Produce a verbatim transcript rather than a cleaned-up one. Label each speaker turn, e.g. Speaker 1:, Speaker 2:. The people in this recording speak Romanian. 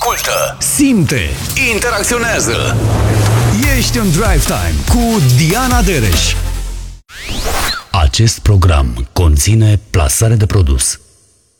Speaker 1: ascultă, simte, interacționează. Ești în Drive Time cu Diana Dereș. Acest program conține plasare de produs.